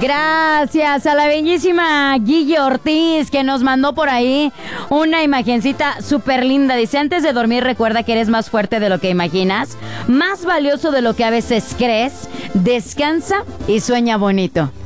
Gracias a la bellísima Guille Ortiz que nos mandó por ahí una imagencita súper linda. Dice, antes de dormir recuerda que eres más fuerte de lo que imaginas, más valioso de lo que a veces crees, descansa y sueña bonito.